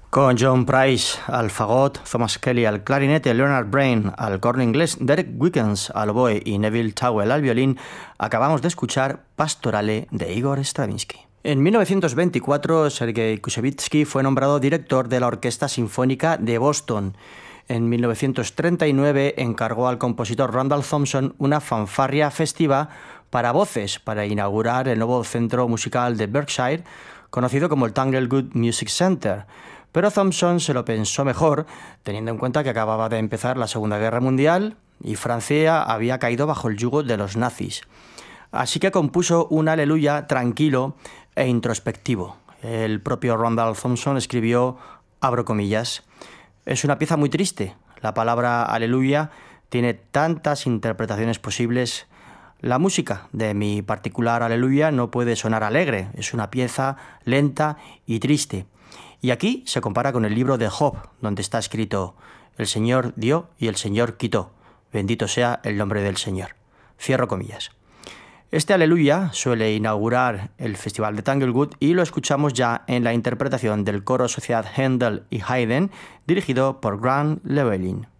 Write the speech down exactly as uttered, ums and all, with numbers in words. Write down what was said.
Con John Price al fagot, Thomas Kelly al clarinete, Leonard Brain al corno inglés, Derek Wickens al oboe y Neville Towell al violín, acabamos de escuchar Pastorale de Igor Stravinsky. En mil novecientos veinticuatro, Sergei Koussevitzky fue nombrado director de la Orquesta Sinfónica de Boston. En mil novecientos treinta y nueve encargó al compositor Randall Thompson una fanfarria festiva para voces para inaugurar el nuevo centro musical de Berkshire, conocido como el Tanglewood Music Center. Pero Thompson se lo pensó mejor, teniendo en cuenta que acababa de empezar la Segunda Guerra Mundial y Francia había caído bajo el yugo de los nazis. Así que compuso un aleluya tranquilo e introspectivo. El propio Randall Thompson escribió, abro comillas, es una pieza muy triste. La palabra aleluya tiene tantas interpretaciones posibles. La música de mi particular aleluya no puede sonar alegre, es una pieza lenta y triste. Y aquí se compara con el libro de Job, donde está escrito, el Señor dio y el Señor quitó. Bendito sea el nombre del Señor. Cierro comillas. Este aleluya suele inaugurar el Festival de Tanglewood y lo escuchamos ya en la interpretación del coro Sociedad Händel y Haydn, dirigido por Grant Llewellyn.